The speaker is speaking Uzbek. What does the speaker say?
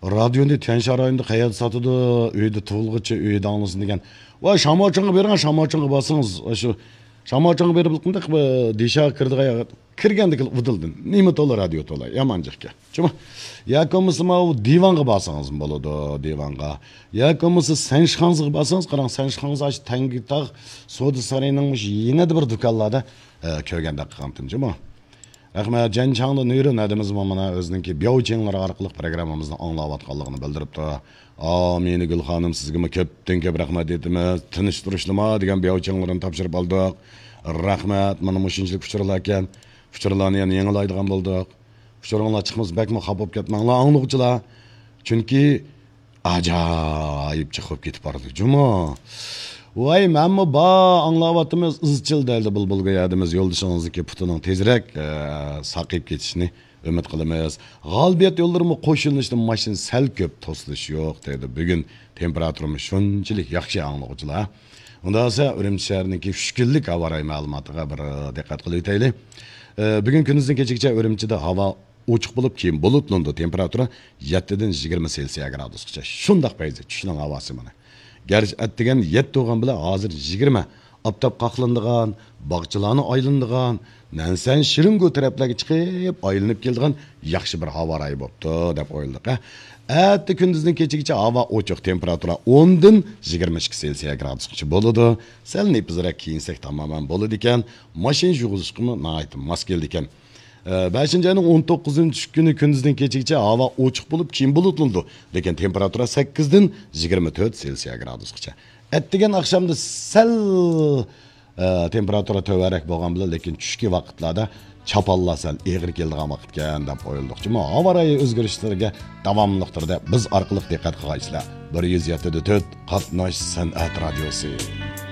Radyonda Tianşi rayonida qayerda sotadi, uyda tug'ilg'ichi, uyda anlasin degan. Va shamochonga bering, shamochonga bosingiz. Shu shamochonga berib qilqindiq desha kirdi qayoqqa. Kirganda udildin. Nima to'la radio to'la, yamanjiqqa. Chuma yakomisi ma divanga bosingiz bo'ladi, divanga. Yakomisi sanshxonga bosingiz, qarang sanshxonga ash Tangitog' Soda saroyining yana bir do'konlarda ko'rganda qilgandim, chuma. Rahmat Janchangda nuyri nadimiz mana o'ziniki Byochenglar orqali programmamizni anglayotganligini bildiribdi. Meni Gul xonim sizga ko'pdan-ko'p rahmat aytamiz. Tinchtirishlar degan Byochenglarni topshirib oldik. Rahmat, mana shunchalik uchurlar ekan. Uchurlarni yana yangilaydigan bo'ldik. Uchurlar chiqmas bakmi xafa bo'lib ketmanglar anglovchilar. Chunki ajoyib chiqib ketib bordi. Juma. Vay memmi ba anglavatımız izchil deydi bulbulga yadimiz yo'ldoshingizniki putining tezroq saqib ketishini umid qilamiz. G'albiyat yo'llarimi qo'shilishdan mashin sal ko'p to'silish yo'q deydi. Bugun temperaturamiz shunchalik yaxshi anglovchilar. Unda esa Urumchi shahriniki 3 kunlik havo rayi ma'lumotiga bir diqqat qilib o'taylik. Bugun kunduzning kechagacha Urumchida havo ochiq bo'lib, keyin bulutlanadi. Temperatura 7 dan 20 Selsiya gradusgacha. Shundoq payda tushning havosi mana. Gerçi ettigen yet doğan bile hazır 20. Aptap qaqlandigan, bağçılarını aylandigan, nansen şirin götüreplerge çıkıp aylanıp geldigan yaxşı bir hava rayı boptu dep oyladık. Etti gündüzden keçigiçe hava oçuq temperatura 10 dan 22 Selsiya gradusgacha boludu. Sel nepizirek kiyinsek tamamen boludu iken, maşin juguzuşkumu naaytim mas geldi iken. 5. ayının 19. günü gündüzden keçigiçe hava oçuq bulup keyin bulutlandı. Lekin temperatura 8 dan 24 Selsiya gradusgacha. Ettigen akşamda sel temperatura töverek bolgan bilen, lekin tushki vaqtlarda chapalla sel egri keldigan vaqtgan deb qo'yildik. Chunki havo rayi o'zgarishlarga davomliqdir deb biz orqali diqqat qilgaysizlar. 107.4 Qatnash san'at radiosi.